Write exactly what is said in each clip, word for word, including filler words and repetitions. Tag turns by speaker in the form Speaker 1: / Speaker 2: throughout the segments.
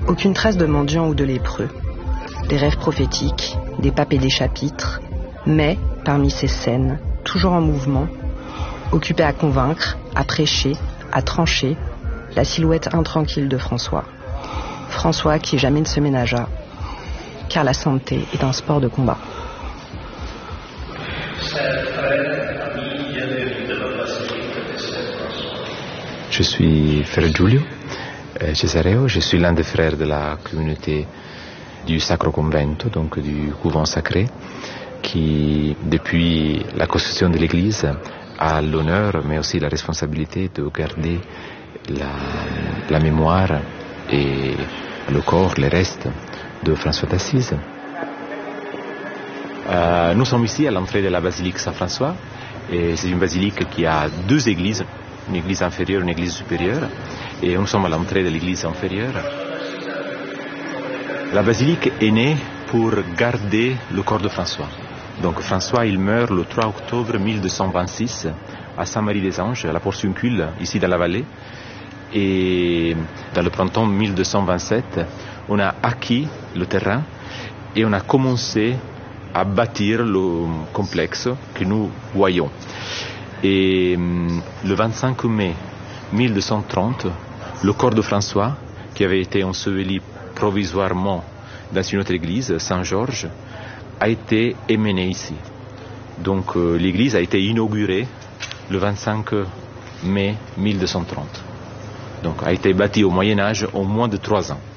Speaker 1: Aucune trace de mendiants ou de lépreux. Des rêves prophétiques, des papes et des chapitres. Mais, parmi ces scènes, toujours en mouvement, occupé à convaincre, à prêcher, à trancher, la silhouette intranquille de François. François qui jamais ne se ménagea, car la santé est un sport de combat.
Speaker 2: Je suis Frère Giulio Cesareo, je suis l'un des frères de la communauté du Sacro Convento, donc du couvent sacré, qui, depuis la construction de l'église, a l'honneur, mais aussi la responsabilité de garder la, la mémoire et le corps, les restes de François d'Assise. Euh, nous sommes ici à l'entrée de la basilique Saint-François, et c'est une basilique qui a deux églises, une église inférieure et une église supérieure, et nous sommes à l'entrée de l'église inférieure. La basilique est née pour garder le corps de François. Donc François, il meurt le trois octobre mille deux cent vingt-six à Saint-Marie-des-Anges, à la Porciuncule, ici dans la vallée. Et dans le printemps mille deux cent vingt-sept, on a acquis le terrain et on a commencé à bâtir le complexe que nous voyons. Et le vingt-cinq mai mille deux cent trente, le corps de François, qui avait été enseveli provisoirement dans une autre église, Saint-Georges, a été émené ici. Donc euh, l'église a été inaugurée le vingt-cinq mai mille deux cent trente. Donc a été bâtie au Moyen-Âge en moins de trois ans.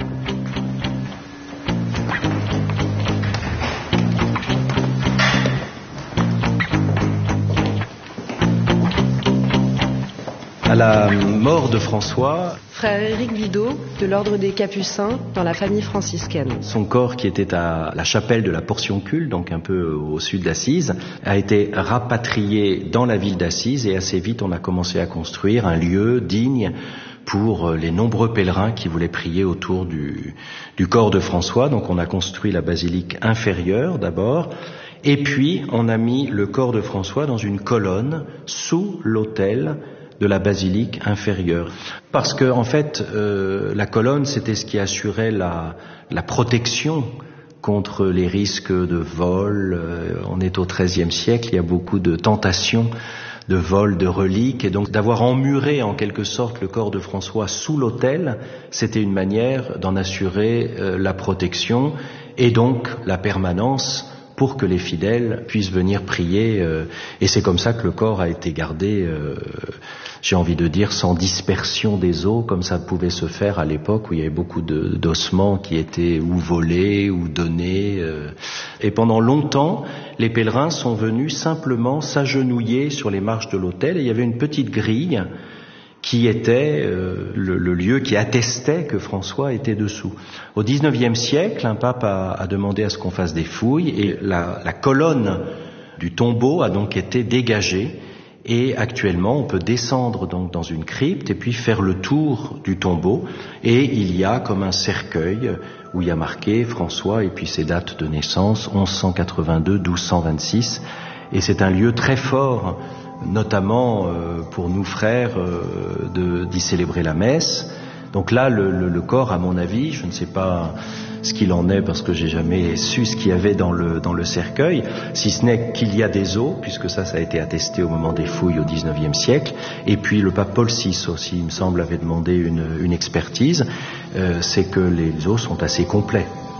Speaker 3: À la mort de François,
Speaker 1: Frère Éric Vidot, de l'ordre des Capucins, dans la famille franciscaine.
Speaker 3: Son corps, qui était à la chapelle de la Porciuncule, donc un peu au sud d'Assise, a été rapatrié dans la ville d'Assise, et assez vite on a commencé à construire un lieu digne pour les nombreux pèlerins qui voulaient prier autour du, du corps de François. Donc on a construit la basilique inférieure d'abord, et puis on a mis le corps de François dans une colonne sous l'autel de la basilique inférieure. Parce que, en fait, euh, la colonne, c'était ce qui assurait la, la protection contre les risques de vol. Euh, on est au treizième siècle, il y a beaucoup de tentations de vol de reliques, et donc d'avoir emmuré en quelque sorte le corps de François sous l'autel, c'était une manière d'en assurer euh, la protection et donc la permanence pour que les fidèles puissent venir prier, euh, et c'est comme ça que le corps a été gardé, euh, j'ai envie de dire, sans dispersion des os, comme ça pouvait se faire à l'époque où il y avait beaucoup de, d'ossements qui étaient ou volés ou donnés. Euh, et pendant longtemps, les pèlerins sont venus simplement s'agenouiller sur les marches de l'autel, et il y avait une petite grille qui était euh, le, le lieu qui attestait que François était dessous. Au dix-neuvième siècle, un pape a, a demandé à ce qu'on fasse des fouilles, et la, la colonne du tombeau a donc été dégagée, et actuellement on peut descendre donc dans une crypte et puis faire le tour du tombeau, et il y a comme un cercueil où il y a marqué François et puis ses dates de naissance, onze cent quatre-vingt-deux, douze cent vingt-six, et c'est un lieu très fort, notamment euh, pour nous frères, euh, de, d'y célébrer la messe. Donc là, le, le, le corps, à mon avis, je ne sais pas ce qu'il en est parce que j'ai jamais su ce qu'il y avait dans le, dans le cercueil, si ce n'est qu'il y a des os, puisque ça, ça a été attesté au moment des fouilles au dix-neuvième siècle, et puis le pape Paul six aussi, il me semble, avait demandé une, une expertise, euh, c'est que les os sont assez complets.